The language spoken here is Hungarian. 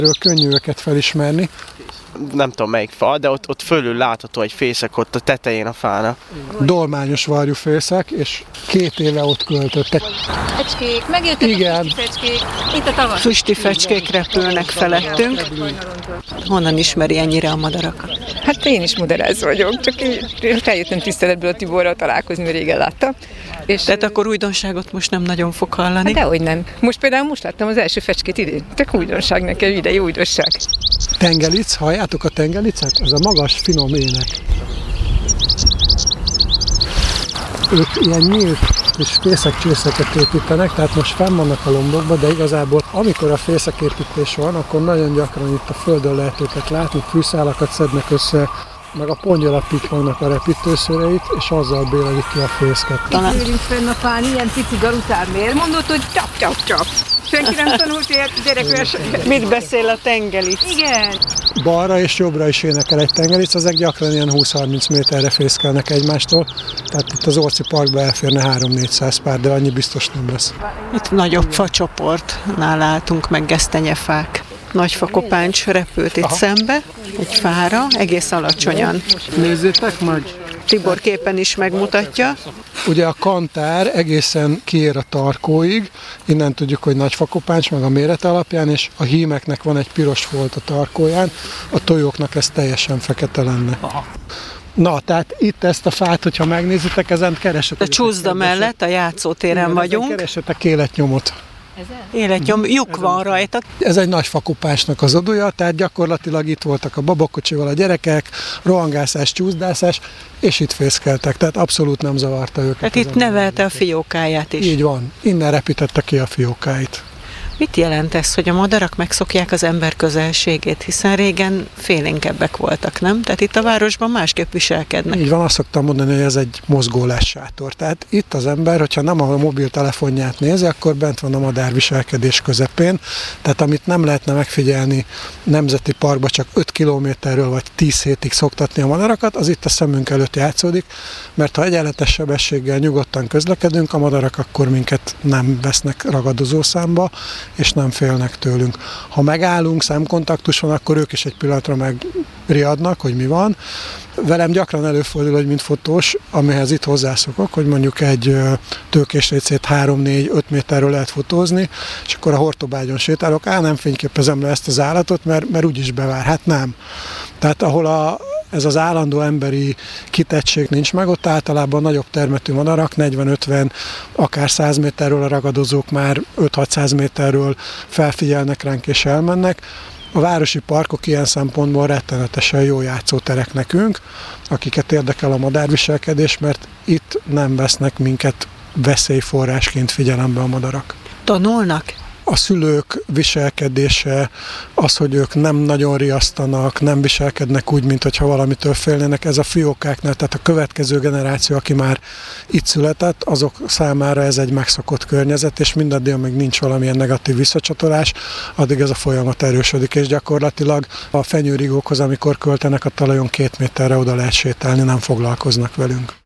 Könnyű őket felismerni. Nem tudom melyik fa, de ott fölül látható egy fészek ott a tetején a fának. Dolmányos varjúfészek, és 2 éve ott költöttek. Fecskék, megjöttek a füsti fecskék, itt a tavasz. Füsti fecskék repülnek felettünk. Honnan ismeri ennyire a madarakat? Hát én is moderász vagyok, csak én eljöttem tiszteletből a Tiborral találkozni, mert régen láttam. És Tehát akkor újdonságot most nem nagyon fog hallani? Hát dehogy nem. Most láttam az első fecskét idén. Tök újdonság nekem, idei újdonság. Tengelic, halljátok a tengelicet? Ez a magas, finom ének. Ők ilyen nyílt és fészekcsőszeket építenek, tehát most fenn vannak a lombokban, de igazából amikor a fészeképítés van, akkor nagyon gyakran itt a földön lehet őket látni, fűszálakat szednek össze, meg a pongyolapítmagnak a repítőszöreit, és azzal bélelik ki a fészket. Itt ülünk fenn a fán, ilyen pici garutár, miért mondott, hogy csap. Senki nem tanult ilyet gyerekversenyben. Mit beszél a tengelic? Igen. Balra és jobbra is énekel egy tengelic, ezek gyakran ilyen 20-30 méterre fészkelnek egymástól, tehát itt az Orci Parkba elférne 3-400 pár, de annyi biztos nem lesz. Itt nagyobb facsoportnál álltunk, meg gesztenyefák. Nagyfakopáncs repült itt szembe, egy fára, egész alacsonyan. Nézzétek meg! Tibor képen is megmutatja. Ugye a kantár egészen kiér a tarkóig, innen tudjuk, hogy nagyfakopáncs, meg a méret alapján, és a hímeknek van egy piros folt a tarkóján, a tojóknak ez teljesen fekete lenne. Na, tehát itt ezt a fát, hogyha megnézitek, ezen keresetek. A csúszda mellett, a játszótéren vagyunk. Keresetek életnyomot. Életnyom, lyuk van rajta. Ez egy nagyfakopásnak az odúja, tehát gyakorlatilag itt voltak a babakocsival a gyerekek, rohangászás, csúszdászás, és itt fészkeltek, tehát abszolút nem zavarta őket. Tehát itt nevelte a fiókáját is. Így van, innen repítette ki a fiókáit. Mit jelent ez, hogy a madarak megszokják az ember közelségét, hiszen régen félénkebbek voltak, nem? Tehát itt a városban másképp viselkednek. Így van, azt szoktam mondani, hogy ez egy mozgólássátor. Tehát itt az ember, hogyha nem a mobiltelefonját nézi, akkor bent van a madárviselkedés közepén. Tehát amit nem lehetne megfigyelni nemzeti parkba, csak 5 kilométerről vagy 10 hétig szoktatni a madarakat, az itt a szemünk előtt játszódik, mert ha egyenletes sebességgel nyugodtan közlekedünk, a madarak akkor minket nem vesznek ragadozó számba, és nem félnek tőlünk. Ha megállunk, szemkontaktus van, akkor ők is egy pillanatra megriadnak, hogy mi van. Velem gyakran előfordul, hogy mint fotós, amihez itt hozzászokok, hogy mondjuk egy tőkésrécét 3-4-5 méterről lehet fotózni, és akkor a hortobágyon sétálok, nem fényképezem le ezt az állatot, mert úgyis bevár. Hát nem. Tehát ahol ez az állandó emberi kitettség nincs meg, ott általában nagyobb termetű madarak, 40-50, akár 100 méterről a ragadozók már 5-600 méterről felfigyelnek ránk és elmennek. A városi parkok ilyen szempontból rettenetesen jó játszóterek nekünk, akiket érdekel a madárviselkedés, mert itt nem vesznek minket veszélyforrásként figyelembe a madarak. Tanulnak? A szülők viselkedése, az, hogy ők nem nagyon riasztanak, nem viselkednek úgy, mintha valamitől félnének, ez a fiókáknál, tehát a következő generáció, aki már itt született, azok számára ez egy megszokott környezet, és mindaddig, amíg nincs valamilyen negatív visszacsatolás, addig ez a folyamat erősödik, és gyakorlatilag a fenyőrigókhoz, amikor költenek a talajon 2 méterre oda lehet sétálni, nem foglalkoznak velünk.